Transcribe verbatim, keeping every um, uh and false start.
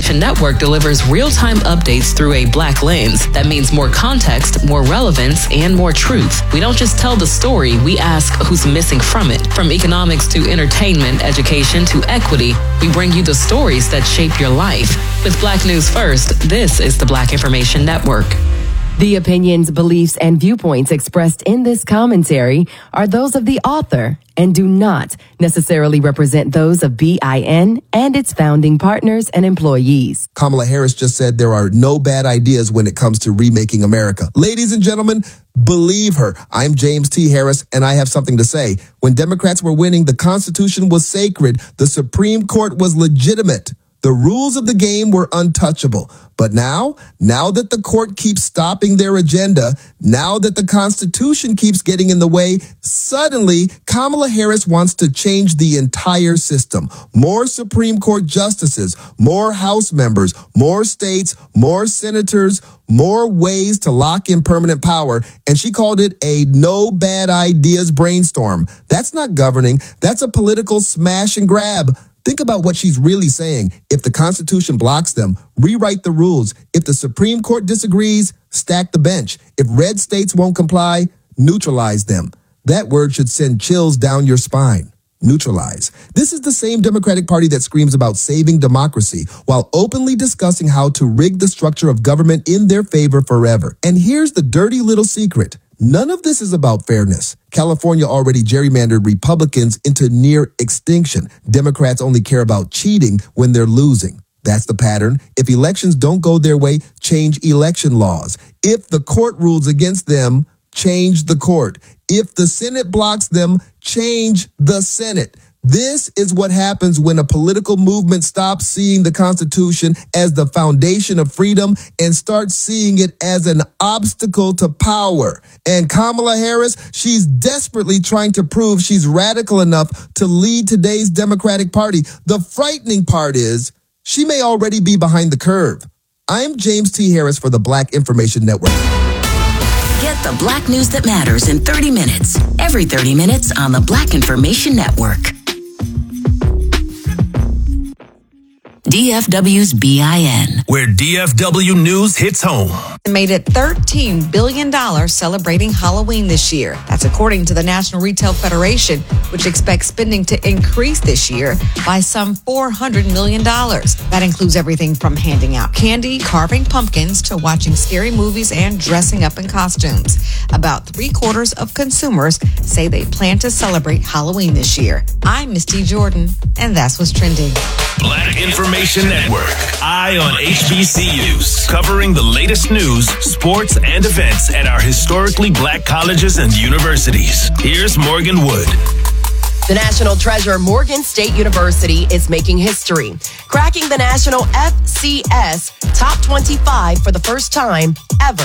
Information Network delivers real-time updates through a black lens. That means more context, more relevance, and more truth. We don't just tell the story, we ask who's missing from it. From economics to entertainment, education to equity, we bring you the stories that shape your life. With Black News First, this is the Black Information Network. The opinions, beliefs, and viewpoints expressed in this commentary are those of the author and do not necessarily represent those of B I N and its founding partners and employees. Kamala Harris just said there are no bad ideas when it comes to remaking America. Ladies and gentlemen, believe her. I'm James T. Harris, and I have something to say. When Democrats were winning, the Constitution was sacred. The Supreme Court was legitimate. The rules of the game were untouchable. But now, now that the court keeps stopping their agenda, now that the Constitution keeps getting in the way, suddenly Kamala Harris wants to change the entire system. More Supreme Court justices, more House members, more states, more senators, more ways to lock in permanent power. And she called it a no bad ideas brainstorm. That's not governing. That's a political smash and grab. Think about what she's really saying. If the Constitution blocks them, rewrite the rules. If the Supreme Court disagrees, stack the bench. If red states won't comply, neutralize them. That word should send chills down your spine. Neutralize. This is the same Democratic Party that screams about saving democracy while openly discussing how to rig the structure of government in their favor forever. And here's the dirty little secret. None of this is about fairness. California already gerrymandered Republicans into near extinction. Democrats only care about cheating when they're losing. That's the pattern. If elections don't go their way, change election laws. If the court rules against them, change the court. If the Senate blocks them, change the Senate. This is what happens when a political movement stops seeing the Constitution as the foundation of freedom and starts seeing it as an obstacle to power. And Kamala Harris, she's desperately trying to prove she's radical enough to lead today's Democratic Party. The frightening part is she may already be behind the curve. I'm James T. Harris for the Black Information Network. Get the Black news that matters in thirty minutes. Every thirty minutes on the Black Information Network. D F W's B I N, where D F W News hits home. Made it thirteen billion dollars celebrating Halloween this year. That's according to the National Retail Federation, which expects spending to increase this year by some four hundred million dollars. That includes everything from handing out candy, carving pumpkins, to watching scary movies and dressing up in costumes. About three quarters of consumers say they plan to celebrate Halloween this year. I'm Misty Jordan, and that's what's trending. Black Information Network, Eye on H B C Us, covering the latest news, sports, and events at our historically black colleges and universities. Here's Morgan Wood. The national treasure, Morgan State University, is making history, cracking the national F C S top twenty-five for the first time ever